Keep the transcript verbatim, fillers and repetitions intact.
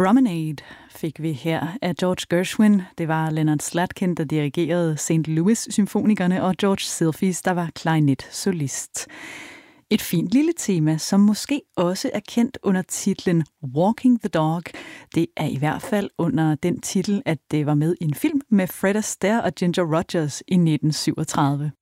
Promenade fik vi her af George Gershwin. Det var Leonard Slatkin, der dirigerede Saint Louis-symfonikerne, og George Silphys, der var klarinet-solist. Et fint lille tema, som måske også er kendt under titlen Walking the Dog. Det er i hvert fald under den titel, at det var med i en film med Fred Astaire og Ginger Rogers i nitten syvogtredive.